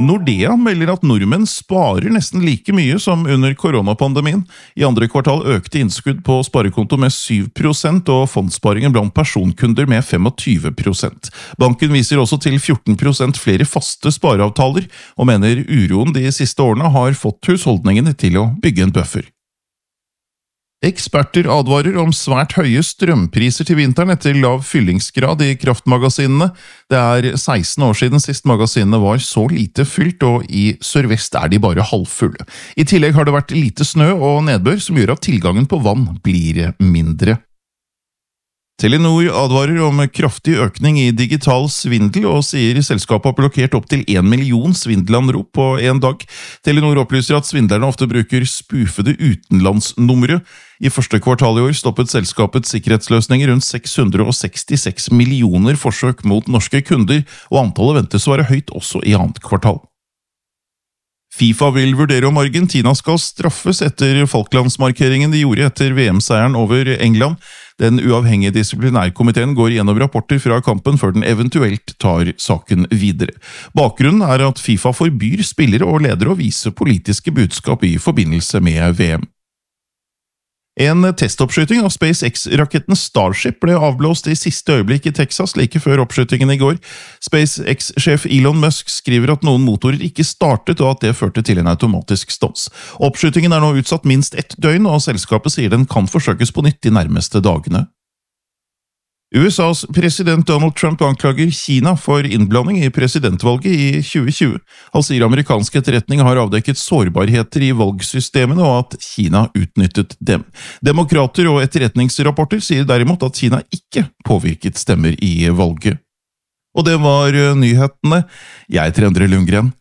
Nordea melder at nordmenn sparer nesten like mye som under koronapandemien. I andre kvartal økte innskudd på sparekonto med 7% og fondssparingen blant personkunder med 25%. Banken viser også til 14% flere faste spareavtaler, og mener uroen de siste årene har fått husholdningene til å bygge en buffer. Eksperter advarer om svært høye strømpriser til vinteren etter lav fyllingsgrad i kraftmagasinene. Det er 16 år siden sist magasinene var så lite fylt, og i sørvest er de bare halvfulle. I tillegg har det vært lite snø og nedbør som gjør at tilgangen på vann blir mindre. Telenor advarer om kraftig økning i digital svindel og sier selskapet har blokkert opp til 1 million svindelanrop på en dag. Telenor opplyser at svindlerne ofte bruker spufede utenlandsnumre. I første kvartal i år stoppet selskapets sikkerhetsløsninger rundt 666 millioner forsøk mot norske kunder, og antallet ventes å være høyt også i annet kvartal. FIFA vil vurdere om Argentina skal straffes etter Falklandsmarkeringen de gjorde etter VM-seieren over England. Den uavhengige disiplinærkomiteen går gjennom rapporter fra kampen før den eventuelt tar saken videre. Bakgrunnen er at FIFA forbyr spillere og ledere å vise politiske budskap i forbindelse med VM. En testoppskyting av SpaceX-raketten Starship ble avblåst i siste øyeblikk i Texas like før oppskytingen i går. SpaceX-sjef Elon Musk skriver at noen motorer ikke startet, og at det førte til en automatisk stans. Oppskytingen er nå utsatt minst 1 døgn, og selskapet sier den kan forsøkes på nytt de nærmeste dagene. USAs president Donald Trump anklager Kina for innblanding i presidentvalget i 2020. Han sier amerikansk etterretning har avdekket sårbarheter i valgsystemene og at Kina utnyttet dem. Demokrater og etterretningsrapporter sier derimot at Kina ikke påvirket stemmer i valget. Og det var nyhetene. Jeg heter Endre Lundgren.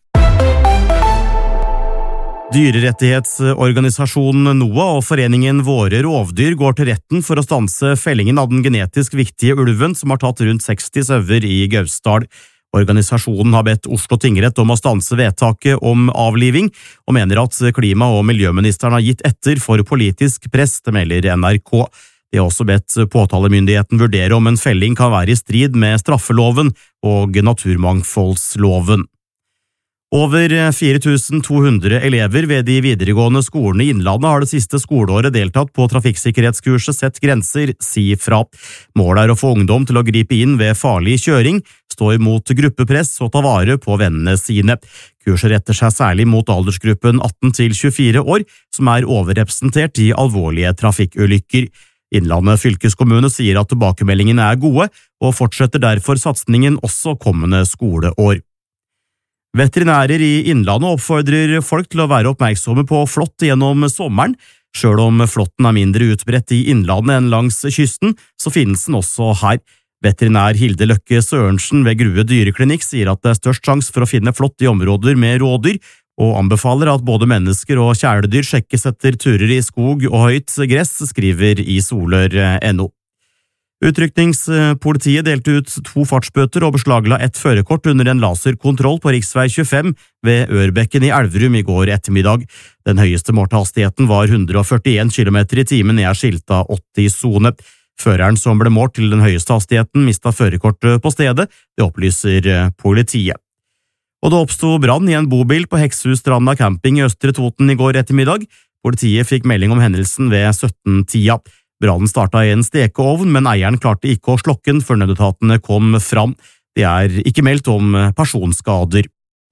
Dyrerettighetsorganisasjonen NOAH og foreningen Våre rovdyr går til retten for å stanse fellingen av den genetisk viktige ulven som har tatt rundt 60 sauer i Gausdal. Organisasjonen har bedt Oslo tingrett om å stanse vedtaket om avliving, og mener at klima- og miljøministeren har gitt etter for politisk press, det melder NRK. De har også bedt påtalemyndigheten vurdere om en felling kan være i strid med straffeloven og naturmangfoldsloven. Over 4200 elever ved de videregående skolene i Innlandet har det siste skoleåret deltatt på trafikksikkerhetskurset Sett grenser, si fra. Målet er å få ungdom til å gripe inn ved farlig kjøring, stå imot gruppepress og ta vare på vennene sine. Kurset retter seg særlig mot aldersgruppen 18 til 24 år, som er overrepresentert i alvorlige trafikkulykker. Innlandet fylkeskommune sier at tilbakemeldingene er gode, og fortsetter derfor satsingen også kommende skoleår. Veterinærer i Innlandet oppfordrer folk til å være oppmerksomme på flått gjennom sommeren. Selv om flåtten er mindre utbredt i Innlandet enn langs kysten, så finnes den også her. Veterinær Hilde Løkke Sørensen ved Grue dyreklinikk sier at det er størst sjanse for å finne flått i områder med rådyr, og anbefaler at både mennesker og kjæledyr sjekkes etter turer i skog og høyt gress, skriver i Solør.no. Utrykningspolitiet delte ut 2 fartsbøter og beslagla et førerkort under en laserkontroll på riksvei 25 ved Ørbekken i Elverum i går ettermiddag. Den høyeste målte hastigheten var 141 km i timen ned skilta 80-sone. Føreren som ble målt til den høyeste hastigheten mistet førerkortet på stedet, det opplyser politiet. Og det oppstod brann i en bobil på Hekshusstranda camping i Østre Toten i går ettermiddag. Politiet fikk melding om hendelsen ved 17-tida. Brannen startet i en stekeovn, men eieren klarte ikke å slokke den før nødetatene kom fram. Det er ikke meldt om personskader.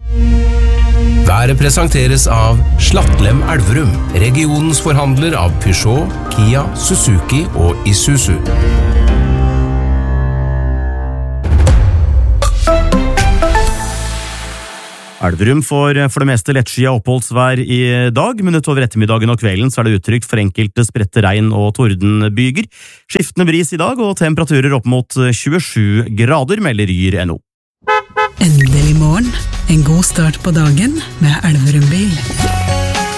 Været presenteres av Slattlem Elverum, regionens forhandler av Peugeot, Kia, Suzuki og Isuzu. Elverum får for det meste lettskyet oppholdsvær i dag, men utover ettermiddagen og kvelden så er det utrygt for enkelte spredte regn- og tordenbyger. Skiftende bris i dag og temperaturer opp mot 27 grader, melder Yr.no. Endelig morgen, en god start på dagen med Elverum bil.